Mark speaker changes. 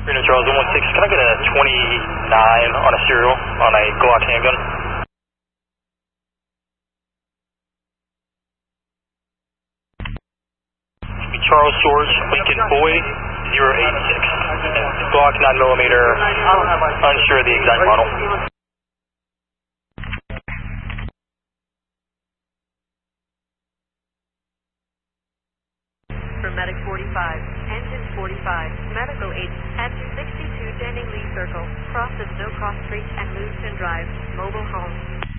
Speaker 1: Reno Charles 116, can I get a 29 on a serial on a Glock handgun? Charles George, Lincoln Boy, 086. Glock 9mm, unsure of the exact model.
Speaker 2: For Medic 45, Engine 45, Medical 8, at 62 Denning Lee Circle, cross the no-cross street and Lewiston Drive, mobile home.